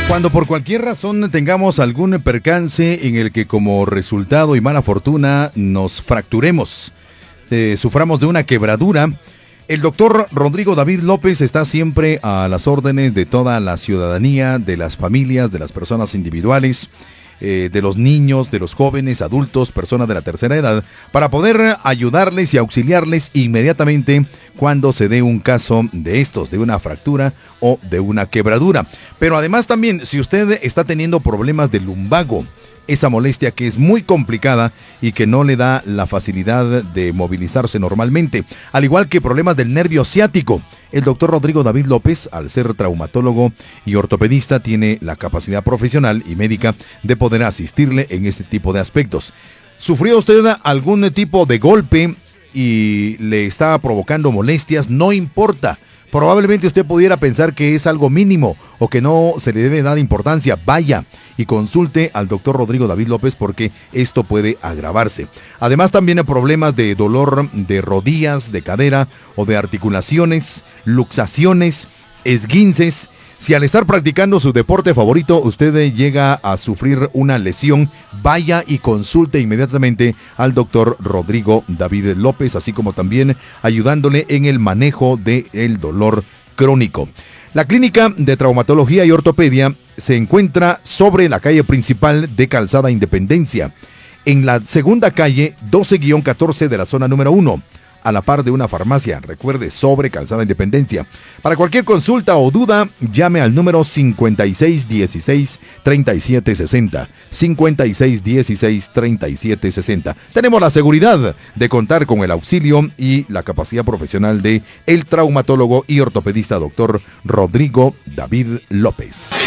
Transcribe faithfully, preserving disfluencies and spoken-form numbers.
Cuando por cualquier razón tengamos algún percance en el que como resultado y mala fortuna nos fracturemos, eh, suframos de una quebradura, el doctor Rodrigo David López está siempre a las órdenes de toda la ciudadanía, de las familias, de las personas individuales, eh, de los niños, de los jóvenes, adultos, personas de la tercera edad, para poder ayudarles y auxiliarles inmediatamente cuando se dé un caso de estos, de una fractura o de una quebradura. Pero además también, si usted está teniendo problemas de lumbago, esa molestia que es muy complicada y que no le da la facilidad de movilizarse normalmente, al igual que problemas del nervio ciático, el doctor Rodrigo David López, al ser traumatólogo y ortopedista, tiene la capacidad profesional y médica de poder asistirle en este tipo de aspectos. ¿Sufrió usted algún tipo de golpe y le está provocando molestias? No importa. Probablemente usted pudiera pensar que es algo mínimo o que no se le debe dar importancia. Vaya y consulte al doctor Rodrigo David López porque esto puede agravarse. Además también hay problemas de dolor de rodillas, de cadera o de articulaciones, luxaciones, esguinces. Si al estar practicando su deporte favorito usted llega a sufrir una lesión, vaya y consulte inmediatamente al doctor Rodrigo David López, así como también ayudándole en el manejo del dolor crónico. La clínica de traumatología y ortopedia se encuentra sobre la calle principal de Calzada Independencia, en la segunda calle doce catorce de la zona número uno. A la par de una farmacia, recuerde, sobre Calzada Independencia. Para cualquier consulta o duda, llame al número cincuenta y seis dieciséis treinta y siete sesenta, cincuenta y seis dieciséis treinta y siete sesenta. Tenemos la seguridad de contar con el auxilio y la capacidad profesional de el traumatólogo y ortopedista doctor Rodrigo David López.